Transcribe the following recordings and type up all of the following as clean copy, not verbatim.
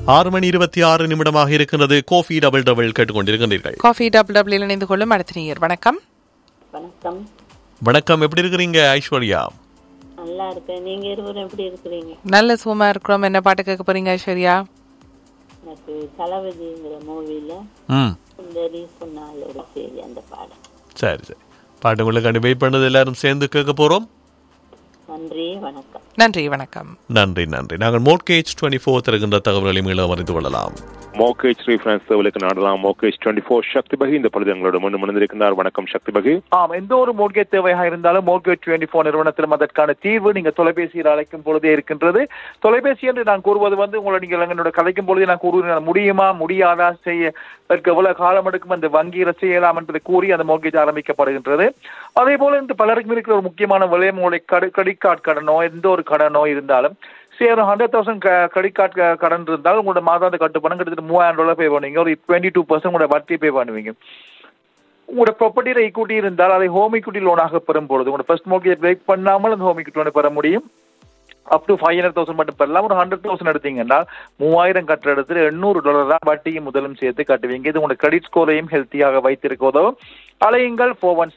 6:26 இருக்கிறது. Coffee double double கேட்டுக்கொண்டிருக்கிறீர்கள். Coffee double double இணைந்து கொள்ளும் அடுத்த நேயர். வணக்கம். வணக்கம். வணக்கம். எப்படி இருக்கிறீங்க ஐஸ்வர்யா? நல்லா இருக்கேன். நீங்க இருவரும் எப்படி இருக்கிறீங்க? நல்ல சும்மா இருக்கிறோம். என்ன பாட்டு கேட்க போறீங்க ஐஸ்வர்யா? எனக்கு தளபதிங்கிற மூவில சுந்தரி சொன்னால் ஒரு செய்தி அந்த பாடம். சரி சரி, பாட்டு உங்களுக்கு வெயிட் பண்ணது எல்லாரும் சேர்ந்து கேட்க போறோம். நன்றி, வணக்கம். நன்றி, வணக்கம். நன்றி நன்றி. நாங்கள் மோர்கேஜ் 24 தருகின்ற தகவல்களை மீண்டும் அறிந்து கொள்ளலாம். மோர்கேஜ் ரீஃபைனான்ஸ் சேவைகளுக்கு நாடலாம். மோர்கேஜ் 24 சக்தி பகி இந்த பொழுது எங்களோட முன்னிருக்கிறார். வணக்கம் சக்தி பகி. எந்த ஒரு மோர்கேஜ் தேவையாக இருந்தாலும் மோர்கேஜ் 24 நிறுவனத்திலும் அதற்கான தீர்வு நீங்க தொலைபேசியில் அழைக்கும் பொழுதே இருக்கின்றது. தொலைபேசி என்று நான் கூறுவது உங்களை நீங்கள் என்னோட கலைக்கும் பொழுதே நான் கூறுவேன், முடியுமா முடியாதா, செய்ய எவ்வளவு காலம் எடுக்கும், அந்த வங்கியில செய்யலாம் என்று கூறி அந்த மோர்கேஜ் ஆரம்பிக்கப்படுகின்றது. அதே போல இந்த பலருக்கும் இருக்கிற ஒரு முக்கியமான விலை, உங்களுடைய கிரெடிட் கார்டு கடனோ எந்த ஒரு கடனோ இருந்தாலும் 100,000 கிரெடிட் கார்டு கடன் இருந்தால் உங்களோட மாதாந்த கட்டுப்பணம் கிட்டத்தட்ட $3,000 பே பண்ணுவீங்க. ஒரு 22% உங்களோட வட்டி பே பண்ணுவீங்க. உங்களோட ப்ராப்பர்ட்டியில ஈக்விட்டி இருந்தால் அதை ஹோம் ஈக்விட்டி லோனாக பெறும் பொழுது உங்களோட ஃபர்ஸ்ட் மோர்கேஜ் பிரேக் பண்ணாமல் அந்த ஹோம் ஈக்விட்டி லோனை பெற முடியும். அப் டு 500,000 மட்டும் பெறலாம். ஒரு 100,000 எடுத்தீங்கன்னா 3,000 கட்டுற இடத்துல $800 தான் வட்டியும் முதலும் சேர்த்து கட்டுவீங்க. இது உங்களோட கிரெடிட் ஸ்கோரையும் ஹெல்த்தியாக வைத்திருக்க உதவும். அலையுங்கள்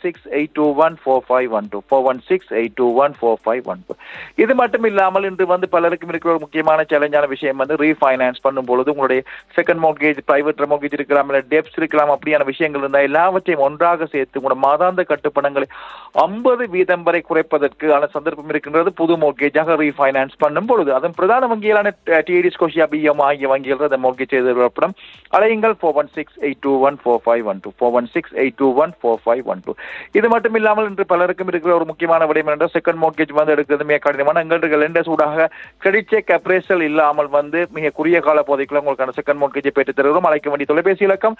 416-821-4512 416-821-4512. இது மட்டும் இல்லாமல் இன்று பலருக்கும் இருக்கிற ஒரு முக்கியமான சேலஞ்சான விஷயம் ரீஃபைனான்ஸ் பண்ணும் பொழுது உங்களுடைய செகண்ட் மோர்கேஜ், பிரைவேட் மோர்கேஜ் இருக்கலாம், இல்லை டெப்ஸ் இருக்கலாம், அப்படியான விஷயங்கள் இருந்தால் எல்லாவற்றையும் ஒன்றாக சேர்த்து உங்களோட மாதாந்த கட்டுப்பணங்களை 50% வரை குறைப்பதற்கான சந்தர்ப்பம் இருக்கின்றது புது மோர்கேஜாக ரீஃபைனான்ஸ் பண்ணும் பொழுது. அதன் பிரதான வங்கிகளான டிடி, ஸ்கோஷியா, பிஎம் ஆகிய வங்கிகள் அந்த மோர்கேஜ் எதிர்பார்ப்படும். அலையுங்கள் 416-821-4512 416-821-4512. இது மட்டும் இல்லாமல் இன்று பலருக்கும் இருக்கிற ஒரு முக்கியமான விடயம் என்ற செகண்ட் மோர்கேஜ் எடுக்கிறது மிக கடினமான. எங்களுக்கு லெண்டர்ஸ் ஊடாக கிரெடிட் செக் அப்ரேசல் இல்லாமல் மிக குறுகிய கால போதைக்குள்ள உங்களுக்கான செகண்ட் மோர்கேஜை பெற்றுத் தருகிறோம். அழைக்க வேண்டிய தொலைபேசி இலக்கம்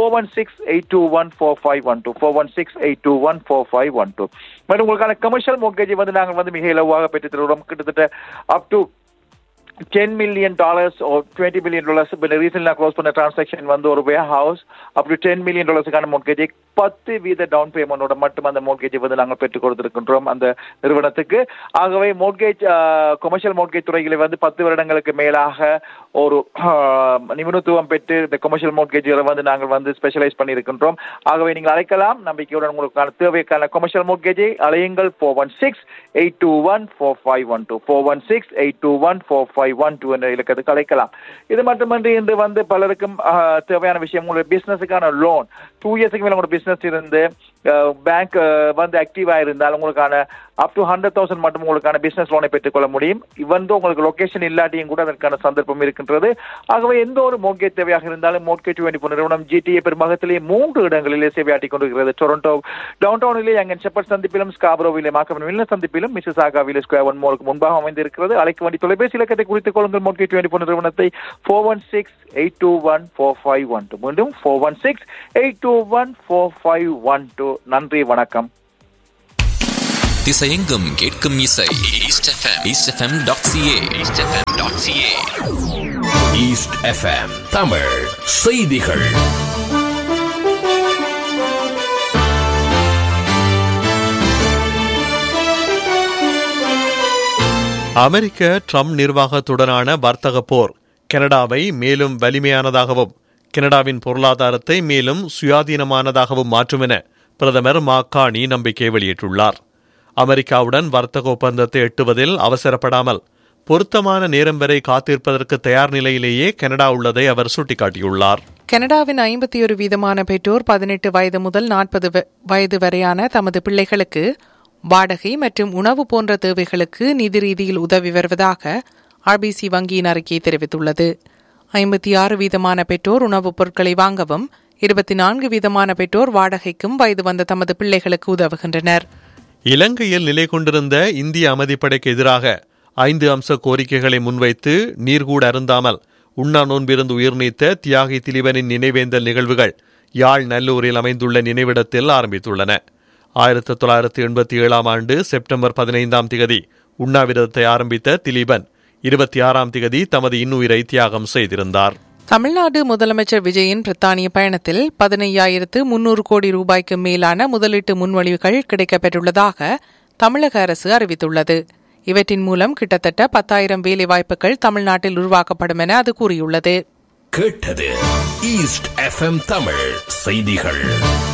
416-821-4512 416-821-4512. மற்றும் உங்களுக்கான கமர்ஷியல் மோர்கேஜை நாங்கள் மிக இலவாக பெற்றுத் தருகிறோம். கிட்டத்தட்ட up to $10 million or $20 million. ரீசெண்டாக க்ளோஸ் பண்ண டிரான்சாக்ஷன் ஒரு வேர் house up to $10 million மோர்கேஜை 10% down பேமெண்டோட மட்டும் அந்த மோர்கேஜை நாங்கள் பெற்றுக் கொடுத்திருக்கின்றோம் அந்த நிறுவனத்துக்கு. ஆகவே மோர்கேஜ் கமர்ஷியல் மோர்கேஜ் துறைகளை 10 வருடங்களுக்கு மேலாக ஒரு நிபுணத்துவம் பெற்று இந்த கமர்ஷியல் மோர்கேஜ்களை நாங்கள் ஸ்பெஷலைஸ் பண்ணியிருக்கின்றோம். ஆகவே நீங்கள் அழைக்கலாம். நம்பிக்கையுடன் உங்களுக்கான தேவைக்கான கமர்ஷியல் மோர்கேஜை அழையுங்கள் 416-821-4512 416-821-4512 என்ற இலக்கத்துக்கு அழைக்கலாம். இது மட்டுமன்றி இன்று பலருக்கும் தேவையான விஷயம் உங்களுடைய பிசினஸுக்கான லோன். 2 இயர்ஸுக்கு மேல உங்களோட பிசினஸ் இருந்து பேங்க் ஆக்டிவா இருந்தால் உங்களுக்கான அப் டு 100,000 மட்டும் உங்களுக்கான பிசினஸ் லோனை பெற்றுக்கொள்ள முடியும். உங்களுக்கு லொகேஷன் இல்லாட்டியும் கூட அதற்கான சந்தர்ப்பம் இருக்கின்றது. ஆகவே எந்த ஒரு மோர்கேஜ் தேவையாக இருந்தாலும் மோர்கேஜ் 24 நிறுவனம் GTA பெருமகத்திலே 3 இடங்களிலே சேவையாற்றிக் கொண்டிருக்கிறது. டொரண்டோ டவுன்டவுனிலே அங்கன் ஷெப்பர்ட் சந்திப்பிலும், ஸ்காப்ரோவிலே மார்க்கம் வில்னஸ் சந்திப்பிலும், மிசிசாகாவிலே ஸ்கொயர் 1 மோலுக்கு முன்பாக அமைந்திருக்கிறது. அழைக்க வேண்டிய தொலைபேசி இலக்கத்தை குறித்துக் கொள்ளுங்கள். மோர்கேஜ் 24 நிறுவனத்தை 416-821-4512 மீண்டும் 416-821-4512. நன்றி, வணக்கம். திசையெங்கும் கேட்கும் இசை eastfm.ca East FM தமிழ் செய்திகள். அமெரிக்க ட்ரம்ப் நிர்வாகத்துடனான வர்த்தக போர் கனடாவை மேலும் வலிமையானதாகவும் கனடாவின் பொருளாதாரத்தை மேலும் சுயாதீனமானதாகவும் மாற்றும் என பிரதமர் மாக்கானி நம்பிக்கை வெளியிட்டுள்ளார். அமெரிக்காவுடன் வர்த்தக ஒப்பந்தத்தை எட்டுவதில் அவசரப்படாமல் பொருத்தமான நேரம் வரை காத்திருப்பதற்கு தயார் நிலையிலேயே கனடா உள்ளதை அவர் சுட்டிக்காட்டியுள்ளார். கனடாவின் 51% பெற்றோர் 18 வயது முதல் 40 வயது வரையான தமது பிள்ளைகளுக்கு வாடகை மற்றும் உணவு போன்ற தேவைகளுக்கு நிதி ரீதியில் உதவி வருவதாக RBC வங்கியின் அறிக்கை தெரிவித்துள்ளது. 56% பெற்றோர் உணவுப் பொருட்களை வாங்கவும் 24% பெற்றோர் வாடகைக்கும் வயது வந்த தமது பிள்ளைகளுக்கு உதவுகின்றனர். இலங்கையில் நிலை கொண்டிருந்த இந்திய அமைதிப்படைக்கு எதிராக 5 அம்ச கோரிக்கைகளை முன்வைத்து நீர்கூட அருந்தாமல் உண்ணா நோன்பிருந்து உயிர் நீத்த தியாகி திலீபனின் நினைவேந்தல் நிகழ்வுகள் யாழ் நல்லூரில் அமைந்துள்ள நினைவிடத்தில் ஆரம்பித்துள்ளன. 1987 செப்டம்பர் 15 உண்ணாவிரதத்தை ஆரம்பித்த திலீபன் 26 தமது இன்னுயிரை தியாகம் செய்திருந்தார். தமிழ்நாடு முதலமைச்சர் விஜயின் பிரித்தானிய பயணத்தில் 15,300 கோடி ரூபாய்க்கு மேலான முதலீட்டு முன்மொழிவுகள் கிடைக்கப்பெற்றுள்ளதாக தமிழக அரசு அறிவித்துள்ளது. இவற்றின் மூலம் கிட்டத்தட்ட 10,000 வேலைவாய்ப்புகள் தமிழ்நாட்டில் உருவாக்கப்படும் என அது கூறியுள்ளது. கேட்டது ஈஸ்ட் எஃப்எம் தமிழ் செய்திகள்.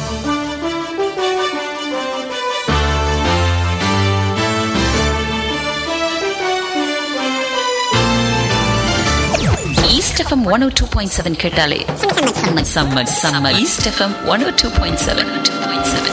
East FM 102.7 கேட்டாலே சம்மர். East FM 102.7.